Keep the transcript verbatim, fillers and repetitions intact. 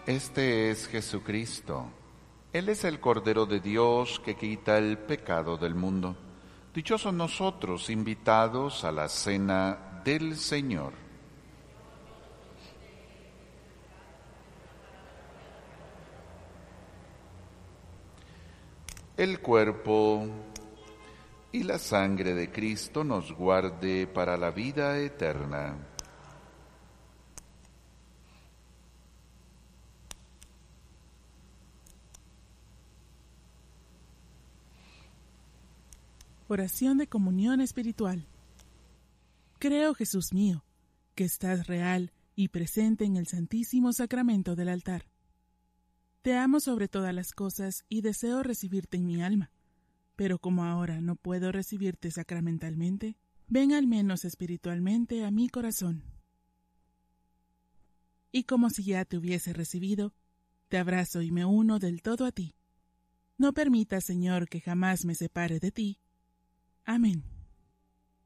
Este es Jesucristo. Él es el Cordero de Dios que quita el pecado del mundo. Dichosos nosotros, invitados a la cena del Señor. El cuerpo y la sangre de Cristo nos guarde para la vida eterna. Oración de comunión espiritual. Creo, Jesús mío, que estás real y presente en el Santísimo Sacramento del altar. Te amo sobre todas las cosas y deseo recibirte en mi alma, pero como ahora no puedo recibirte sacramentalmente, ven al menos espiritualmente a mi corazón. Y como si ya te hubiese recibido, te abrazo y me uno del todo a ti. No permitas, Señor, que jamás me separe de ti. Amén.